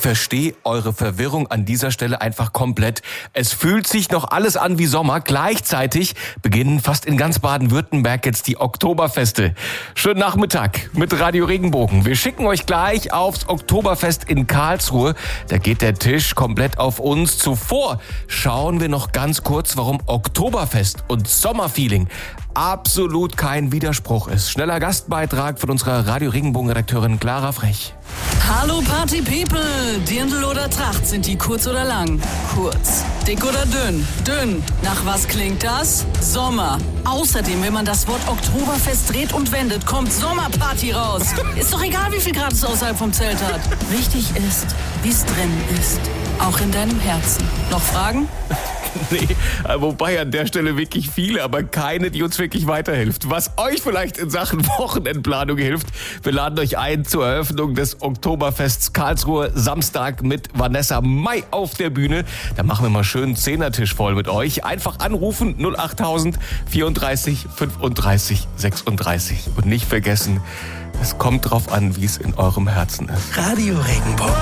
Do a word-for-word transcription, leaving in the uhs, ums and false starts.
verstehe eure Verwirrung an dieser Stelle einfach komplett. Es fühlt sich noch alles an wie Sommer. Gleichzeitig beginnen fast in ganz Baden-Württemberg jetzt die Oktoberfeste. Schönen Nachmittag mit Radio Regenbogen. Wir schicken euch gleich aufs Oktoberfest in Karlsruhe. Da geht der Tisch komplett auf uns. Zuvor schauen wir noch ganz kurz, warum Oktoberfest und Sommerfeeling absolut kein Widerspruch ist. Schneller Gastbeitrag von unserer Radio Regenbogen-Redakteurin Clara Frech. Hallo Party People! Dirndl oder Tracht, sind die kurz oder lang? Kurz. Dick oder dünn? Dünn. Nach was klingt das? Sommer. Außerdem, wenn man das Wort Oktoberfest dreht und wendet, kommt Sommerparty raus. Ist doch egal, wie viel Grad es außerhalb vom Zelt hat. Wichtig ist, wie es drin ist. Auch in deinem Herzen. Noch Fragen? Nee, wobei an der Stelle wirklich viele, aber keine, die uns wirklich weiterhilft. Was euch vielleicht in Sachen Wochenendplanung hilft, wir laden euch ein zur Eröffnung des Oktoberfests Karlsruhe, Samstag mit Vanessa Mai auf der Bühne. Da machen wir mal schön einen Zehnertisch voll mit euch. Einfach anrufen, null achttausend vierunddreißig fünfunddreißig sechsunddreißig. Und nicht vergessen, es kommt drauf an, wie es in eurem Herzen ist. Radio Regenbogen.